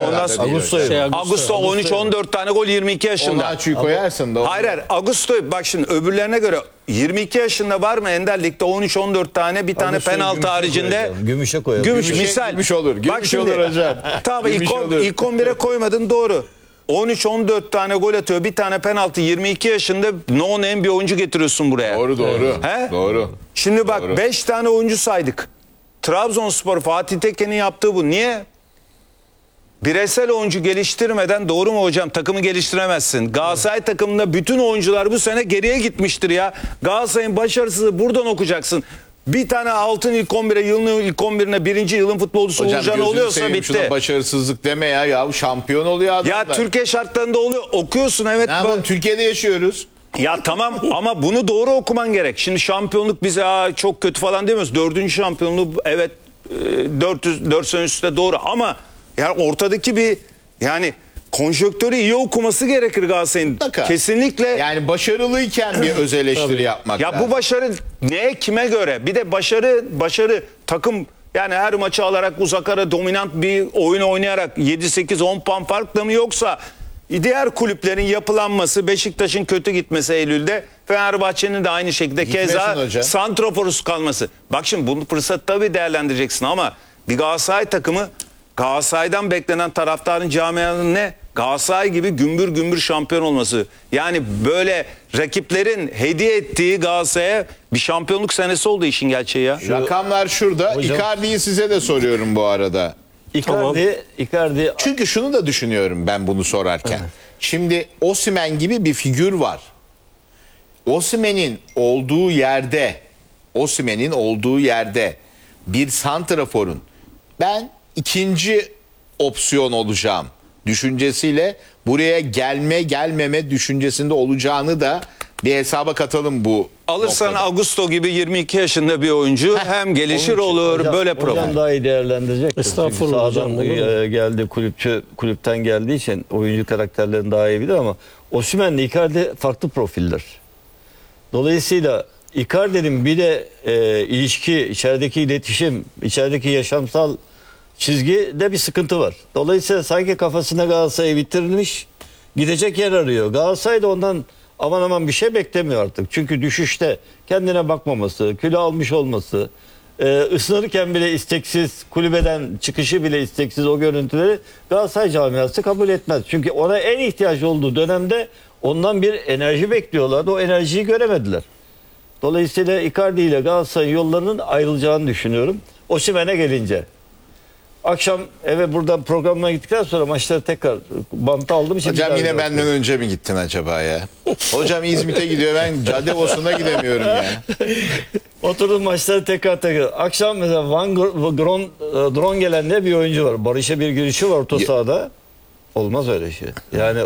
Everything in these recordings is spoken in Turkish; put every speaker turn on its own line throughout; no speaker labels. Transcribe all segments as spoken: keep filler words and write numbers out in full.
Ondan
sonra
Augusto,
Şey, Augusto,
Augusto on üç on dört tane gol yirmi iki yaşında.
Onaçu'yu koyarsın da.
Hayır hayır. Augusto bak şimdi öbürlerine göre yirmi iki yaşında var mı Ender Lig'de on üç on dört tane bir tane
Augusto'yu
penaltı
gümüşe
haricinde.
koyacağım. Gümüşe koyalım.
Gümüş,
Gümüşe-
misal.
gümüş olur, gümüş
Bak şimdi,
olur hocam.
Tamam
Gümüş
ilk, on,
olur.
ilk on bire koymadın doğru. on üç on dört tane gol atıyor. Bir tane penaltı yirmi iki yaşında no name bir oyuncu getiriyorsun buraya.
Doğru doğru.
He?
Doğru.
Şimdi bak
Doğru.
beş tane oyuncu saydık. Trabzonspor Fatih Tekke'nin yaptığı bu. Niye? Bireysel oyuncu geliştirmeden doğru mu hocam takımı geliştiremezsin. Galatasaray takımında bütün oyuncular bu sene geriye gitmiştir ya. Galatasaray'ın başarısızı buradan okuyacaksın. Bir tane altın ilk on bire yılın ilk on birine birinci yılın futbolcusu
Hocam
olacağını
gözünü
oluyorsa
seveyim,
bitti.
şuna başarısızlık deme ya. Ya şampiyon oluyor adam.
Ya Türkiye şartlarında oluyor. Okuyorsun evet.
Ne yapalım, Türkiye'de yaşıyoruz.
Ya tamam ama bunu doğru okuman gerek. Şimdi şampiyonluk bize Aa, çok kötü falan demiyoruz. Dördüncü şampiyonluğu evet e, dört yüz dört sene üstte doğru ama yani ortadaki bir yani konjonktörü iyi okuması gerekir Galatasaray'ın.
Mutlaka.
Kesinlikle.
Yani başarılıyken bir öz eleştiri yapmak
Ya
lazım.
bu başarı neye kime göre? Bir de başarı başarı takım yani her maçı alarak uzak ara dominant bir oyun oynayarak yedi sekiz on puan farkla mı yoksa diğer kulüplerin yapılanması, Beşiktaş'ın kötü gitmesi Eylül'de, Fenerbahçe'nin de aynı şekilde
Gitmesin
keza
hocam.
santraforus kalması. Bak şimdi bunu fırsat tabii değerlendireceksin ama bir Galatasaray takımı Galatasaray'dan beklenen taraftarın camianın ne? Galatasaray gibi gümbür gümbür şampiyon olması. Yani böyle rakiplerin hediye ettiği Galatasaray'a bir şampiyonluk senesi oldu işin gerçeği ya.
Rakamlar şurada.
Hocam-
Icardi'yi size de soruyorum bu arada.
Icardi,
Tamam.
Icardi
Çünkü şunu da düşünüyorum ben bunu sorarken. Şimdi Osimhen gibi bir figür var. Osimhen'in olduğu yerde, Osimhen'in olduğu yerde bir santraforun ben ikinci opsiyon olacağım düşüncesiyle buraya gelme gelmeme düşüncesinde olacağını da bir hesaba katalım bu
Alırsan
noktada.
Augusto gibi yirmi iki yaşında bir oyuncu hem gelişir
onun için.
olur
hocam,
böyle
hocam
profil.
daha iyi değerlendirecektir.
Estağfurullah
Çünkü
hocam,
sağdan
olur mu?
e, geldi kulüpçü kulüpten geldiği için oyuncu karakterlerini daha iyi bilir ama Osimhen'le Icardi farklı profiller. Dolayısıyla Icardi'nin bir de e, ilişki, içerideki iletişim, içerideki yaşamsal çizgide bir sıkıntı var. Dolayısıyla sanki kafasına Galatasaray'ı bitirilmiş, gidecek yer arıyor. Galatasaray da ondan aman aman bir şey beklemiyor artık. Çünkü düşüşte kendine bakmaması, kilo almış olması, e, ısınırken bile isteksiz, kulübeden çıkışı bile isteksiz o görüntüleri Galatasaray camiası kabul etmez. Çünkü ona en ihtiyaç olduğu dönemde ondan bir enerji bekliyorlardı. O enerjiyi göremediler. Dolayısıyla Icardi ile Galatasaray yollarının ayrılacağını düşünüyorum. Osimhen'e gelince. Akşam eve buradan programına gittikten sonra maçları tekrar bantı aldım. Şimdi
Hocam
bir
yine
daha
benden önce mi gittin acaba ya? Hocam İzmit'e gidiyor, ben Caddebostan'a gidemiyorum ya.
oturdum maçları tekrar tekrar. Akşam mesela Van Gron, Drongelen diye bir oyuncu var. Barış'a bir girişi var orta sahada. Olmaz öyle şey. Yani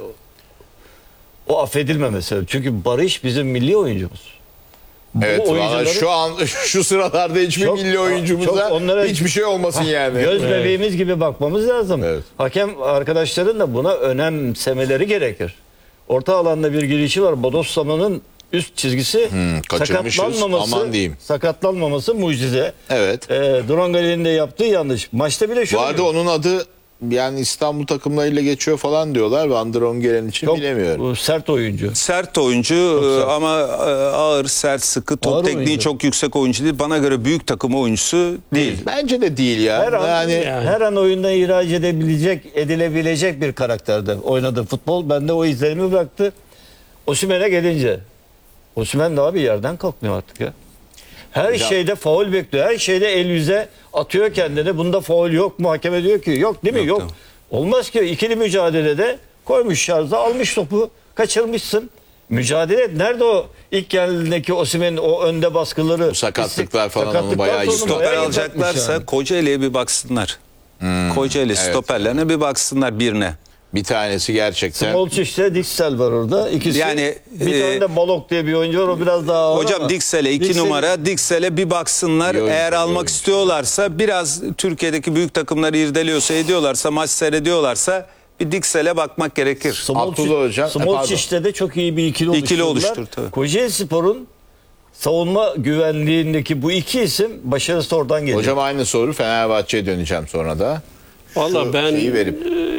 o affedilmemesi. Çünkü Barış bizim milli oyuncumuz. Bu
Evet, valla
oyuncuların-
şu an şu sıralarda hiçbir
Çok-
milli oyuncumuza
çok onlara-
hiçbir şey olmasın yani.
Göz bebeğimiz gibi bakmamız lazım.
Evet.
Hakem arkadaşların da buna önemsemeleri gerekir. Orta alanda bir girişi var. Bodoslaman'ın üst çizgisi
Hmm, kaçırmışız.
sakatlanmaması,
Aman diyeyim.
sakatlanmaması mucize.
Evet.
E, Drongale'nin de yaptığı yanlış. Maçta bile şu
Bu arada onun adı yani İstanbul takımlarıyla geçiyor falan diyorlar. Van Drongelen için
çok
bilemiyorum.
e, sert oyuncu.
Sert oyuncu
sert.
e, ama e, ağır, sert, sıkı, top
Ağır
tekniği
oyuncu.
çok yüksek oyuncu değil. Bana göre büyük takım oyuncusu değil.
Bence de değil ya.
Her an,
yani
Yani.
her an oyundan ihraç edebilecek, edilebilecek bir karakterde oynadı futbol. Bende o izlenimi bıraktı. Osimhen'e gelince. Osimhen daha bir yerden kalkmıyor artık ya. Her
Hocam-
şeyde faul bekliyor. Her şeyde el yüze atıyor kendini. Bunda faul yok mu? Hakem diyor ki yok değil mi?
Yok,
Yok.
tamam.
Olmaz ki. İkili mücadelede koymuş şarja, almış topu, kaçırmışsın. Mücadele et. Nerede o ilk geldiğindeki Osimhen'in o önde baskıları?
Bu sakatlıklar falan onu
Sakatlıklar
bayağı
sonra
yıprattı.
Stoper
bayağı
alacaklarsa
yıpratmış yani.
Kocaeli'ye bir baksınlar. Kocaeli
evet.
stoperlerine bir baksınlar birine.
bir tanesi gerçekten.
Smolcic'te Dixel var orada. İkisi.
Yani,
bir
e,
tane de Balok diye bir oyuncu var. O biraz daha ağır
Hocam
ama.
Diksel'e iki
Dixel-
numara. Diksel'e bir baksınlar.
İyi oyuncu,
Eğer
iyi
almak
oyuncu.
istiyorlarsa biraz Türkiye'deki büyük takımları irdeliyorsa ediyorlarsa maç seyrediyorlarsa bir Diksel'e bakmak gerekir.
Smolcic,
Abdullah Hocam,
Smolcic'te de çok iyi bir ikili oluşturdular.
İkili oluştur, tabii.
Kocaeli Spor'un savunma güvenliğindeki bu iki isim başarısı oradan geliyor.
Hocam aynı soru, Fenerbahçe'ye döneceğim sonra da.
Valla
Şu
ben
şeyi verip.
e,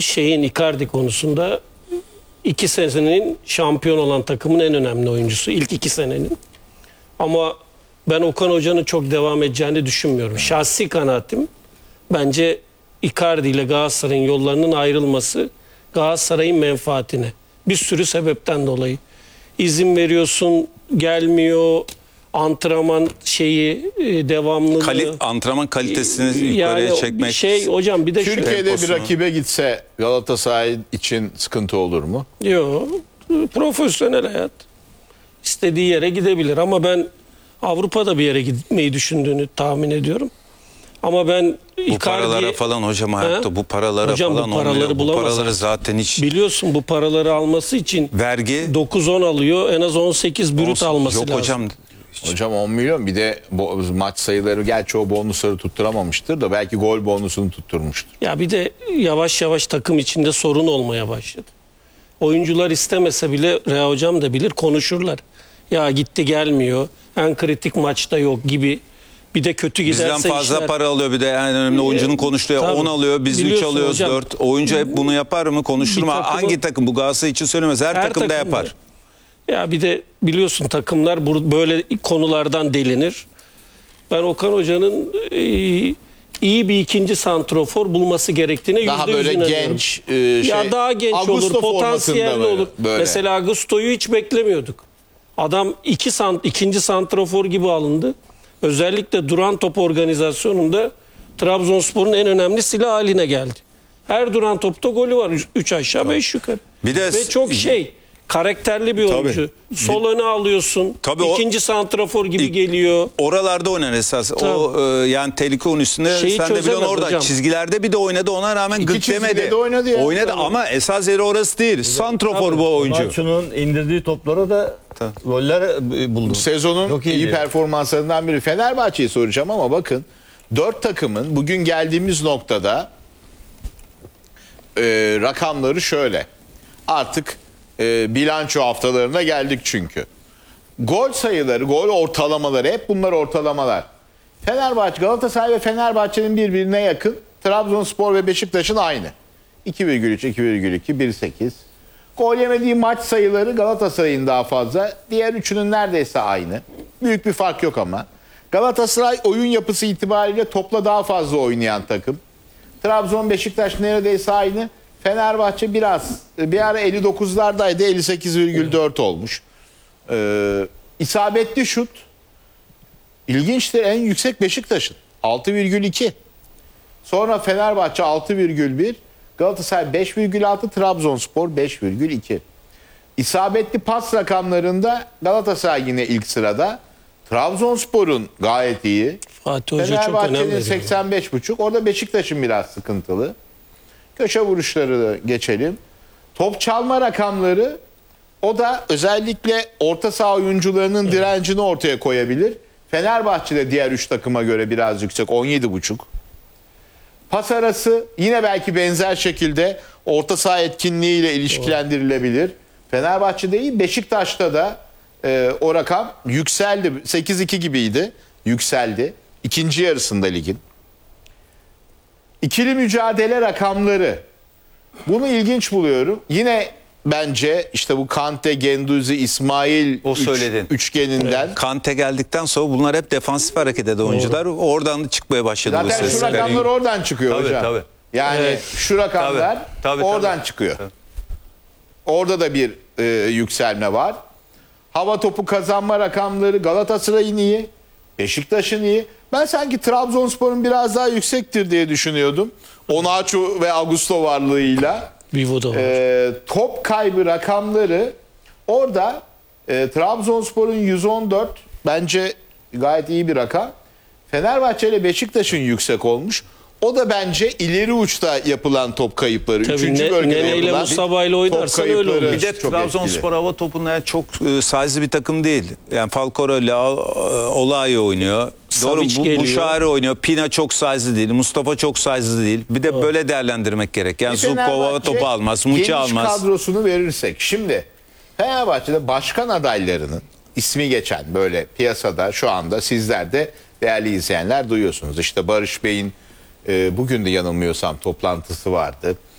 şeyin Icardi konusunda iki senenin şampiyon olan takımın en önemli oyuncusu. İlk iki senenin. Ama ben Okan Hoca'nın çok devam edeceğini düşünmüyorum. Şahsi kanaatim bence Icardi ile Galatasaray'ın yollarının ayrılması Galatasaray'ın menfaatine. Bir sürü sebepten dolayı. İzin veriyorsun, gelmiyor, antrenman şeyi, e, devamlılığı.
Kali, antrenman kalitesini yukarıya
yani
çekmek.
bir şey hocam bir de şu-
Türkiye'de bir
temposunu.
rakibe gitse Galatasaray için sıkıntı olur mu?
Yok. Profesyonel hayat. İstediği yere gidebilir ama ben Avrupa'da bir yere gitmeyi düşündüğünü tahmin ediyorum. Ama ben
Bu paralara falan hocam hayatta
Ha?
bu paralara
Hocam bu
falan
paraları
olmuyor. Bu
bulamaz
paraları
artık.
zaten hiç
biliyorsun bu paraları alması için
vergi
dokuz on alıyor. En az on sekiz brüt alması
yok
lazım.
hocam.
Hocam on milyon bir de bo- maç sayıları gerçi o bonusları tutturamamıştır da belki gol bonusunu tutturmuştur.
Ya bir de yavaş yavaş takım içinde sorun olmaya başladı. Oyuncular istemese bile Rea hocam da bilir konuşurlar. Ya gitti gelmiyor. En kritik maçta yok gibi. Bir de kötü giderse
Bizden fazla
işler-
para alıyor bir de en önemli oyuncunun konuştuğu
tabii.
on alıyor biz üç
Biliyorsun
alıyoruz
hocam.
dört. Oyuncu hep bunu yapar mı konuşur
Bir
mu?
takımı-
Hangi takım bu Galatasaray için söylemez her,
Her
takımda
takımda.
yapar.
Ya bir de biliyorsun takımlar bu- böyle konulardan delinir. Ben Okan Hoca'nın e, iyi bir ikinci santrofor bulması gerektiğine
Daha
yüzde yüz
böyle
inanıyorum.
genç e, şey,
Ya daha genç
Augusto
olur, potansiyelli
formasında böyle,
olur.
böyle.
Mesela Augusto'yu hiç beklemiyorduk. Adam iki sant, ikinci santrafor gibi alındı. Özellikle duran top organizasyonunda Trabzonspor'un en önemli silah haline geldi. Her duran topta golü var. Üç, üç aşağı beş yukarı.
Bir de-
Ve çok şey karakterli bir
Tabii.
oyuncu. Sol öne alıyorsun.
Tabii o-
ikinci santrafor gibi geliyor.
Oralarda oynar esas. O e, yani tehlike onun üstünde.
Şeyi
Sen de biliyorsun
çözemez
orada
hocam.
çizgilerde bir de oynadı ona rağmen
İki
gık
çizgide
demedi.
de oynadı ya.
Oynadı
Tabii.
ama esas yeri orası değil. Santrofor bu oyuncu.
Maço'nun indirdiği toplara da goller e, buldu.
Sezonun
Çok
iyi
iyiydi.
performanslarından biri. Fenerbahçe'yi soracağım ama bakın dört takımın bugün geldiğimiz noktada e, rakamları şöyle. Artık e, bilanço haftalarına geldik çünkü. Gol sayıları, gol ortalamaları hep bunlar ortalamalar. Fenerbahçe, Galatasaray ve Fenerbahçe'nin birbirine yakın. Trabzonspor ve Beşiktaş'ın aynı. iki virgül üç, iki virgül iki, bir virgül sekiz. Gol yemediği maç sayıları Galatasaray'ın daha fazla. Diğer üçünün neredeyse aynı. Büyük bir fark yok ama. Galatasaray oyun yapısı itibariyle topla daha fazla oynayan takım. Trabzon, Beşiktaş neredeyse aynı. Fenerbahçe biraz bir ara elli dokuzlardaydı, elli sekiz virgül dört olmuş. Ee, isabetli şut ilginçtir, en yüksek Beşiktaş'ın altı virgül iki. Sonra Fenerbahçe altı virgül bir, Galatasaray beş virgül altı, Trabzonspor beş virgül iki. İsabetli pas rakamlarında Galatasaray yine ilk sırada. Trabzonspor'un gayet iyi.
Fatih Hoca çok önem
Fenerbahçe'nin
veriyor.
seksen beş buçuk. Orada Beşiktaş'ın biraz sıkıntılı. Köşe vuruşları da geçelim. Top çalma rakamları, o da özellikle orta saha oyuncularının direncini ortaya koyabilir. Fenerbahçe'de diğer üç takıma göre biraz yüksek, on yedi buçuk. Pas arası yine belki benzer şekilde orta saha etkinliğiyle ilişkilendirilebilir. Fenerbahçe'de iyi, Beşiktaş'ta da e, o rakam yükseldi. sekiz iki gibiydi, yükseldi. İkinci yarısında ligin. İkili mücadele rakamları. Bunu ilginç buluyorum. Yine bence işte bu Kante, Genduzi, İsmail
O
üç-
söyledin.
üçgeninden.
Kante geldikten sonra bunlar hep defansif hareket eden oyuncular. Oradan çıkmaya başladı bu
Zaten şu
sesler.
rakamlar oradan çıkıyor
Tabii,
hocam.
tabii.
Yani
Evet.
şu rakamlar
Tabii, tabii,
oradan
tabii.
çıkıyor. Orada da bir e, yükselme var. Hava topu kazanma rakamları Galatasaray'ın iyi, Beşiktaş'ın iyi. Ben sanki Trabzonspor'un biraz daha yüksektir diye düşünüyordum. Onaçu ve Augusto varlığıyla.
Vivo da var.
E, top kaybı rakamları orada e, Trabzonspor'un yüz on dört bence gayet iyi bir rakam. Fenerbahçe ile Beşiktaş'ın yüksek olmuş. O da bence ileri uçta yapılan top kayıpları.
Tabii
Üçüncü
ne-
bölgede
Nene ile
yapılan
Mustafa ile
top
oynarsan öyle
kayıpları
oluyor.
Bir de
çok
Trabzonspor
etkili.
hava topunda çok e, size'lı bir takım değil. Yani Falcao, Olay oynuyor. Doğru,
Savic
bu, bu
geliyor.
Şahri oynuyor. Pina çok size'lı değil. Mustafa çok size'lı değil. Bir de böyle değerlendirmek gerek. Yani Zubkov hava
Fenerbahçe
topu almaz. Muçi
geniş
almaz.
kadrosunu verirsek. Şimdi Fenerbahçe'de başkan adaylarının ismi geçen böyle piyasada şu anda sizler de değerli izleyenler duyuyorsunuz. İşte Barış Bey'in e, bugün de yanılmıyorsam toplantısı vardı.